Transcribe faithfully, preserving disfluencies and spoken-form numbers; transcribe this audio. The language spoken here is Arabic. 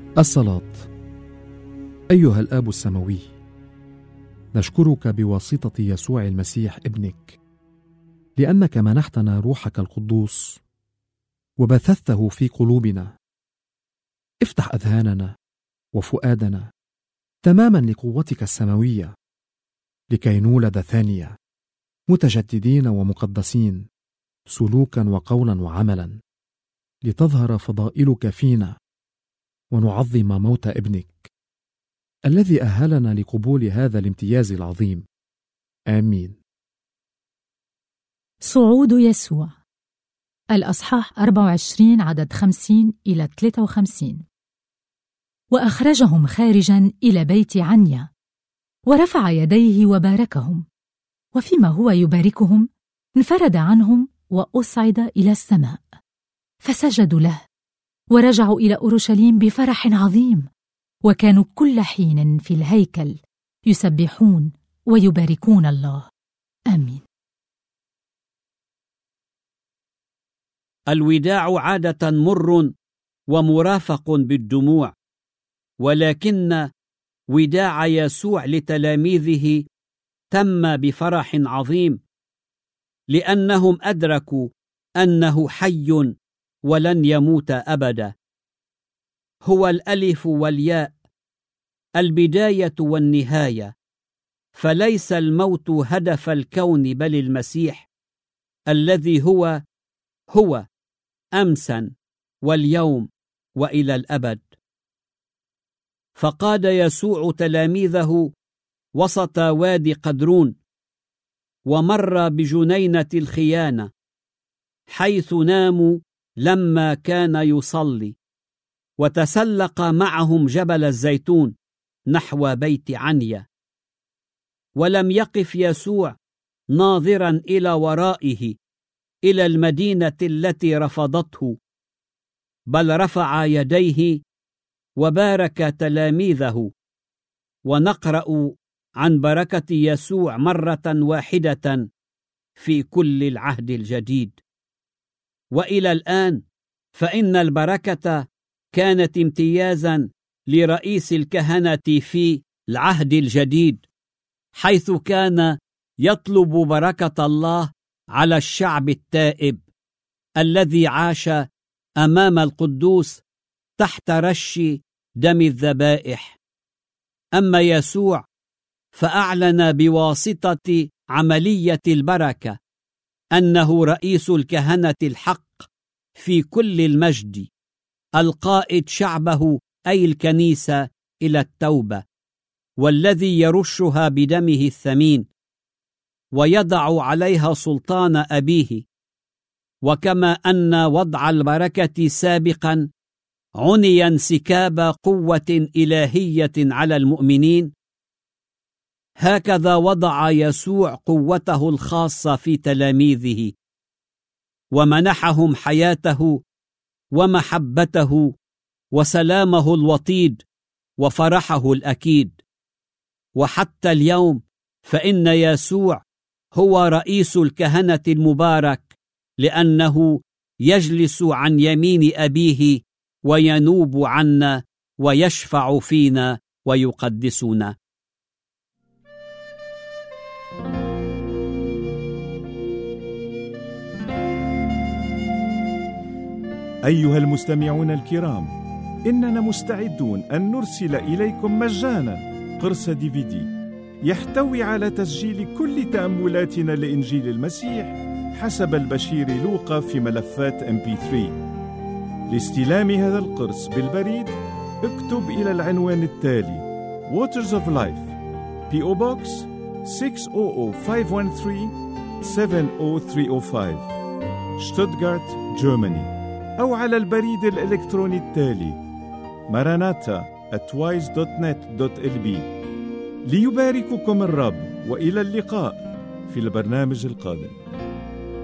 الصلاة. أيها الآب السماوي، نشكرك بواسطة يسوع المسيح ابنك، لأنك منحتنا روحك القدوس وبثثته في قلوبنا. افتح أذهاننا وفؤادنا تماما لقوتك السماوية، لكي نولد ثانية متجددين ومقدسين سلوكا وقولا وعملا، لتظهر فضائلك فينا ونعظم موت ابنك الذي أهلنا لقبول هذا الامتياز العظيم. آمين. صعود يسوع، الأصحاح أربعة وعشرين عدد خمسين إلى ثلاثة وخمسين. وأخرجهم خارجا إلى بيت عنيا، ورفع يديه وباركهم، وفيما هو يباركهم انفرد عنهم وأصعد إلى السماء، فسجدوا له ورجعوا إلى أورشليم بفرح عظيم، وكانوا كل حين في الهيكل يسبحون ويباركون الله. آمين. الوداع عادة مر ومرافق بالدموع، ولكن وداع يسوع لتلاميذه تم بفرح عظيم، لأنهم أدركوا أنه حي ولن يموت أبدا. هو الألف والياء، البداية والنهاية، فليس الموت هدف الكون بل المسيح الذي هو هو أمسا واليوم وإلى الأبد. فقاد يسوع تلاميذه وسط وادي قدرون، ومر بجنينة الخيانة حيث ناموا لما كان يصلي، وتسلق معهم جبل الزيتون نحو بيت عنيا. ولم يقف يسوع ناظرا إلى ورائه إلى المدينة التي رفضته، بل رفع يديه وبارك تلاميذه. ونقرأ عن بركة يسوع مرة واحدة في كل العهد الجديد، وإلى الآن فإن البركة كانت امتيازا لرئيس الكهنة في العهد الجديد، حيث كان يطلب بركة الله على الشعب التائب الذي عاش أمام القدوس تحت رش دم الذبائح. أما يسوع فأعلن بواسطة عملية البركة أنه رئيس الكهنة الحق في كل المجد، القائد شعبه أي الكنيسة إلى التوبة، والذي يرشها بدمه الثمين ويضع عليها سلطان أبيه. وكما أن وضع البركة سابقا عني انسكاب قوة إلهية على المؤمنين، هكذا وضع يسوع قوته الخاصة في تلاميذه، ومنحهم حياته ومحبته وسلامه الوطيد وفرحه الأكيد. وحتى اليوم فإن يسوع هو رئيس الكهنة المبارك، لأنه يجلس عن يمين أبيه وينوب عنا ويشفع فينا ويقدسنا. أيها المستمعون الكرام، إننا مستعدون أن نرسل إليكم مجانا قرص دي في دي يحتوي على تسجيل كل تأملاتنا لإنجيل المسيح حسب البشير لوقا في ملفات إم بي ثلاثة. لاستلام هذا القرص بالبريد اكتب إلى العنوان التالي: Waters of Life، بي أو Box ستة صفر صفر خمسة واحد ثلاثة سبعة صفر ثلاثة صفر خمسة، شتوتغارت، جيرماني. أو على البريد الإلكتروني التالي: maranatha at wise dot net dot l b. ليبارككم الرب، وإلى اللقاء في البرنامج القادم.